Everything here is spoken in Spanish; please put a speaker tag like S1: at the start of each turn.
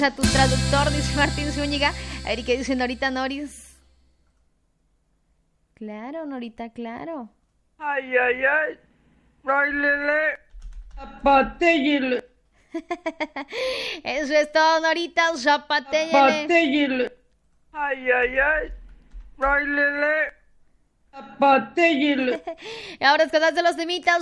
S1: A tu traductor, dice Martín Zúñiga. A ver, ¿y qué dice Norita Noris? Claro, Norita, claro.
S2: Ay, ay, ay. Bailele. Zapateyele.
S1: Eso es todo, Norita. Zapatéyele.
S2: Zapateyele. Ay, ay, ay. Bailele. Zapateyele.
S1: Ahora es que das de los temitas.